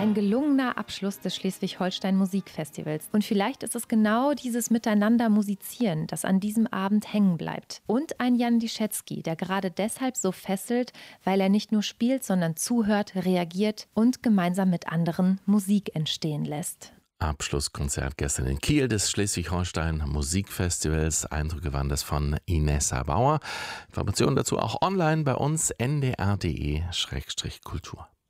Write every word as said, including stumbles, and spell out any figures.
Ein gelungener Abschluss des Schleswig-Holstein Musikfestivals. Und vielleicht ist es genau dieses Miteinander musizieren, das an diesem Abend hängen bleibt. Und ein Jan Liszewski, der gerade deshalb so fesselt, weil er nicht nur spielt, sondern zuhört, reagiert und gemeinsam mit anderen Musik entstehen lässt. Abschlusskonzert gestern in Kiel des Schleswig-Holstein Musikfestivals. Eindrücke waren das von Inessa Bauer. Informationen dazu auch online bei uns n d r punkt d e Schrägstrich Kultur.